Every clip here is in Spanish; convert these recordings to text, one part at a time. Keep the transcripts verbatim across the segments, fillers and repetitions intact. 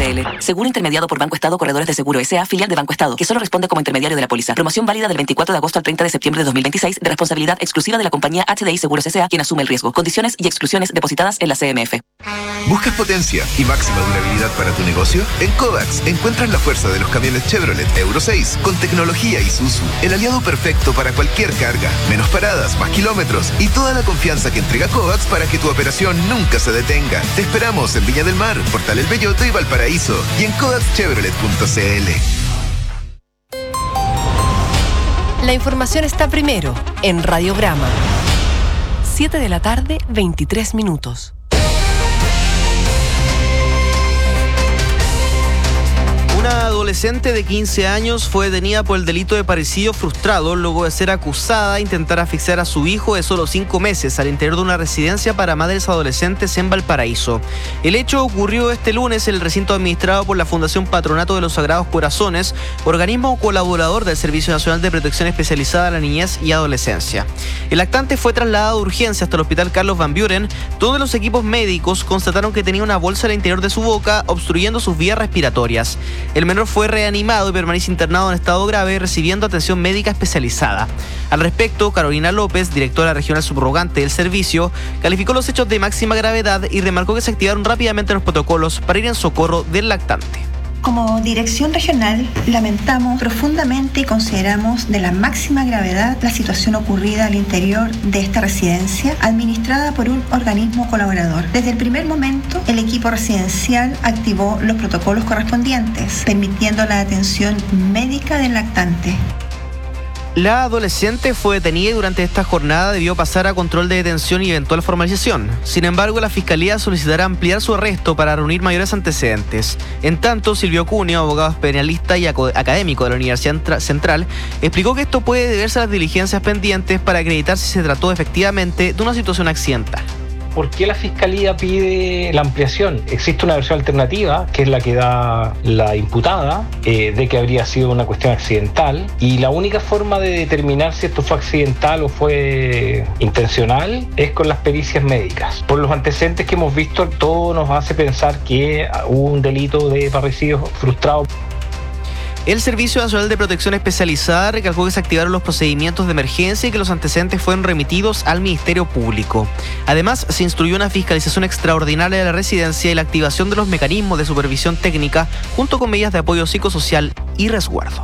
L. Seguro intermediado por Banco Estado Corredores de Seguro S A, filial de Banco Estado, que solo responde como intermediario de la póliza. Promoción válida del veinticuatro de agosto al treinta de septiembre de dos mil veintiséis, de responsabilidad exclusiva de la compañía H D I Seguros S A, quien asume el riesgo. Condiciones y exclusiones depositadas en la C M F. ¿Buscas potencia y máxima durabilidad para tu negocio? En Kovacs encuentras la fuerza de los camiones Chevrolet Euro seis con tecnología Isuzu, el aliado perfecto para cualquier carga. Menos paradas, más kilómetros y toda la confianza que entrega Kovacs para que tu operación nunca se detenga. Te esperamos en Viña del Mar, Portal El Belloto y Valparaíso y en kovacs chevrolet punto c l. La información está primero en Radiograma. siete de la tarde, veintitrés minutos. Una adolescente de quince años fue detenida por el delito de parricidio frustrado luego de ser acusada de intentar asfixiar a su hijo de solo cinco meses al interior de una residencia para madres adolescentes en Valparaíso. El hecho ocurrió este lunes en el recinto administrado por la Fundación Patronato de los Sagrados Corazones, organismo colaborador del Servicio Nacional de Protección Especializada a la Niñez y Adolescencia. El lactante fue trasladado de urgencia hasta el Hospital Carlos Van Buren, donde los equipos médicos constataron que tenía una bolsa al interior de su boca, obstruyendo sus vías respiratorias. El menor fue reanimado y permanece internado en estado grave, recibiendo atención médica especializada. Al respecto, Carolina López, directora regional subrogante del servicio, calificó los hechos de máxima gravedad y remarcó que se activaron rápidamente los protocolos para ir en socorro del lactante. Como dirección regional, lamentamos profundamente y consideramos de la máxima gravedad la situación ocurrida al interior de esta residencia, administrada por un organismo colaborador. Desde el primer momento, el equipo residencial activó los protocolos correspondientes, permitiendo la atención médica del lactante. La adolescente fue detenida y durante esta jornada debió pasar a control de detención y eventual formalización. Sin embargo, la Fiscalía solicitará ampliar su arresto para reunir mayores antecedentes. En tanto, Silvio Cuneo, abogado penalista y académico de la Universidad Central, explicó que esto puede deberse a las diligencias pendientes para acreditar si se trató efectivamente de una situación accidental. ¿Por qué la Fiscalía pide la ampliación? Existe una versión alternativa, que es la que da la imputada, eh, de que habría sido una cuestión accidental, y la única forma de determinar si esto fue accidental o fue intencional es con las pericias médicas. Por los antecedentes que hemos visto, todo nos hace pensar que hubo un delito de parricidio frustrado. El Servicio Nacional de Protección Especializada recalcó que se activaron los procedimientos de emergencia y que los antecedentes fueron remitidos al Ministerio Público. Además, se instruyó una fiscalización extraordinaria de la residencia y la activación de los mecanismos de supervisión técnica junto con medidas de apoyo psicosocial y resguardo.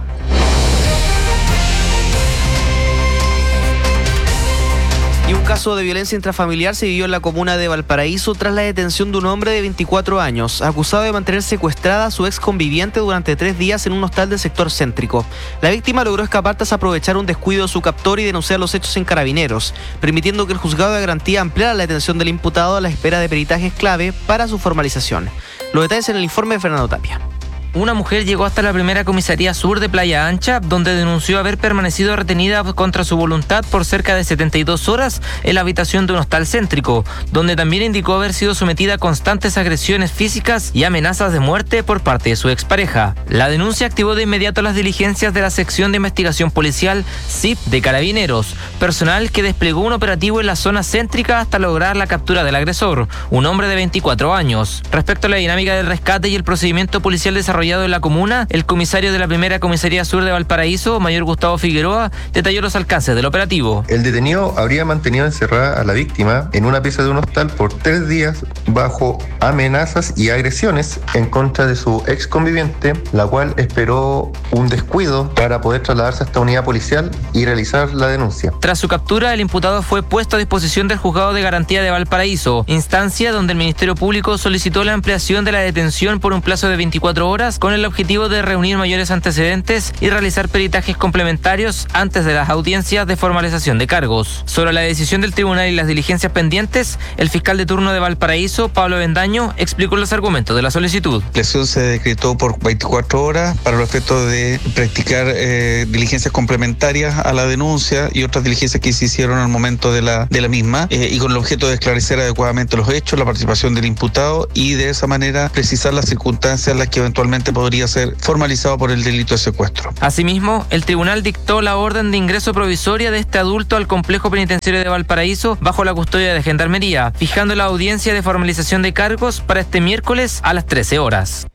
Y un caso de violencia intrafamiliar se vivió en la comuna de Valparaíso tras la detención de un hombre de veinticuatro años, acusado de mantener secuestrada a su ex conviviente durante tres días en un hostal del sector céntrico. La víctima logró escapar tras aprovechar un descuido de su captor y denunciar los hechos en Carabineros, permitiendo que el juzgado de garantía ampliara la detención del imputado a la espera de peritajes clave para su formalización. Los detalles en el informe de Fernando Tapia. Una mujer llegó hasta la primera comisaría sur de Playa Ancha, donde denunció haber permanecido retenida contra su voluntad por cerca de setenta y dos horas en la habitación de un hostal céntrico, donde también indicó haber sido sometida a constantes agresiones físicas y amenazas de muerte por parte de su expareja. La denuncia activó de inmediato las diligencias de la sección de investigación policial S I P de Carabineros, personal que desplegó un operativo en la zona céntrica hasta lograr la captura del agresor, un hombre de veinticuatro años. Respecto a la dinámica del rescate y el procedimiento policial desarrollado en la comuna, el comisario de la primera comisaría sur de Valparaíso, mayor Gustavo Figueroa, detalló los alcances del operativo. El detenido habría mantenido encerrada a la víctima en una pieza de un hostal por tres días bajo amenazas y agresiones en contra de su ex conviviente, la cual esperó un descuido para poder trasladarse a esta unidad policial y realizar la denuncia. Tras su captura, el imputado fue puesto a disposición del Juzgado de Garantía de Valparaíso, instancia donde el Ministerio Público solicitó la ampliación de la detención por un plazo de veinticuatro horas con el objetivo de reunir mayores antecedentes y realizar peritajes complementarios antes de las audiencias de formalización de cargos. Sobre la decisión del tribunal y las diligencias pendientes, el fiscal de turno de Valparaíso, Pablo Bendaño, explicó los argumentos de la solicitud. La acción se decretó por veinticuatro horas para los efectos de practicar eh, diligencias complementarias a la denuncia y otras diligencias que se hicieron al momento de la, de la misma eh, y con el objeto de esclarecer adecuadamente los hechos, la participación del imputado y de esa manera precisar las circunstancias en las que eventualmente podría ser formalizado por el delito de secuestro. Asimismo, el tribunal dictó la orden de ingreso provisoria de este adulto al complejo penitenciario de Valparaíso bajo la custodia de Gendarmería, fijando la audiencia de formalización de cargos para este miércoles a las trece horas.